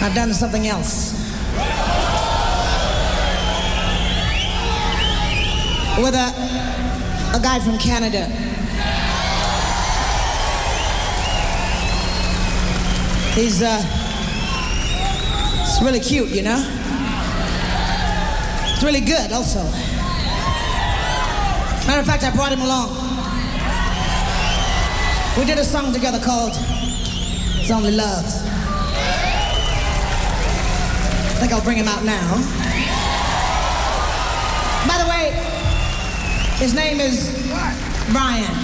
I've done something else. With a guy from Canada. He's it's really cute, you know? It's really good also. Matter of fact, I brought him along. We did a song together called It's Only Love. I think I'll bring him out now. By the way, his name is Brian.